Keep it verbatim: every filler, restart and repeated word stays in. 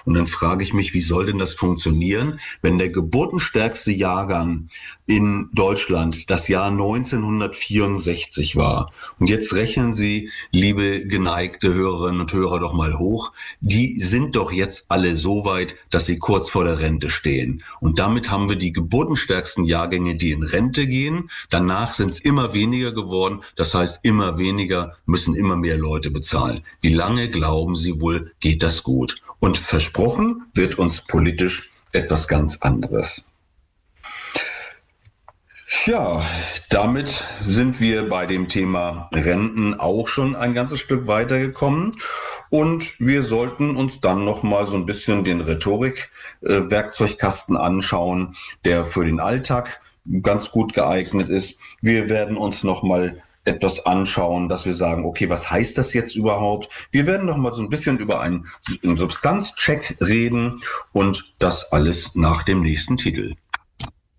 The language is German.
Und dann frage ich mich, wie soll denn das funktionieren, wenn der geburtenstärkste Jahrgang in Deutschland das Jahr neunzehnhundertvierundsechzig war. Und jetzt rechnen Sie, liebe geneigte Hörerinnen und Hörer, doch mal hoch. Die sind doch jetzt alle so weit, dass sie kurz vor der Rente stehen. Und damit haben wir die geburtenstärksten Jahrgänge, die in Rente gehen. Danach sind es immer weniger geworden. Das heißt, immer weniger müssen immer mehr Leute bezahlen. Wie lange, glauben Sie wohl, geht das gut? Und versprochen wird uns politisch etwas ganz anderes. Ja, damit sind wir bei dem Thema Renten auch schon ein ganzes Stück weitergekommen. Und wir sollten uns dann noch mal so ein bisschen den Rhetorik-Werkzeugkasten anschauen, der für den Alltag ganz gut geeignet ist. Wir werden uns noch mal etwas anschauen, dass wir sagen, okay, was heißt das jetzt überhaupt? Wir werden noch mal so ein bisschen über einen, einen Substanzcheck reden und das alles nach dem nächsten Titel.